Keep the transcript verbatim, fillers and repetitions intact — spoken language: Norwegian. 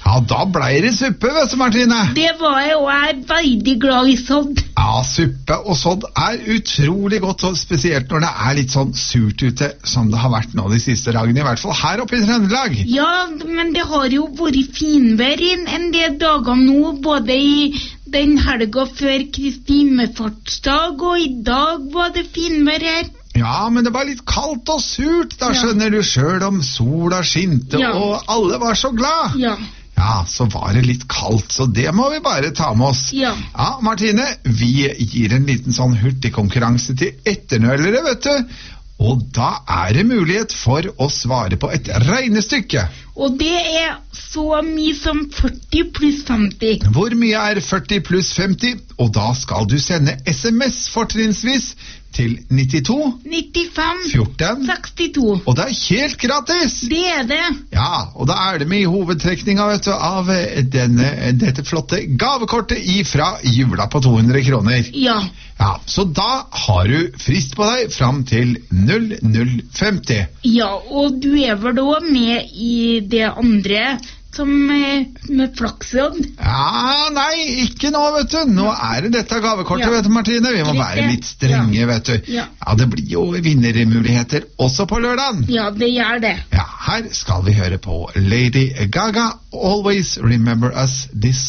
Ja, da ble det suppe, vet du, Martine. Det var jeg, og jeg er veldig glad i sodd. Ja, suppe og sodd er utrolig godt, og spesielt når det er litt sånn surt ute, som det har vært nå de siste dagene, i hvert fall her oppe i Trøndelag. Ja, men det har jo vært finvær i en del dager nå, både i den helga før Kristi himmelfartsdag, og i dag var det finvær her. Ja, men det var litt kaldt og surt, da skjønner du selv om sola skinte, Ja. og alle var så glad. Ja. Ja, så var det litt kaldt, så det må vi bare ta med oss. Ja. Ja, Martine, vi gir en liten sånn hurtigkonkurranse til etternølere, vet du. Og da er det mulighet for å svare på et regnestykke. Og det er så mye som førti pluss femti. Hvor mye er førti pluss femti? Og da skal du sende sms fortrinnsvis til nittito nittifem fjorten sekstito. Og det er helt gratis! Det er det. Ja, og da er det med i hovedtrekninga, vet du, av denne, dette flotte gavekortet ifra jula på to hundre kroner. Ja. Ja, så da har du frist på deg fram til null null femti. Ja, og du er vel da med i det andre som eh, med flakslodd? Ja, nei, ikke nå, vet du. Nå er det dette gavekortet, Ja. vet du, Martine. Vi må Greit, være det. litt strenge, Ja. vet du. Ja. Ja, det blir jo vinnermuligheter også på lørdagen. Ja, det gjør det. Ja, her skal vi høre på Lady Gaga, Always Remember Us This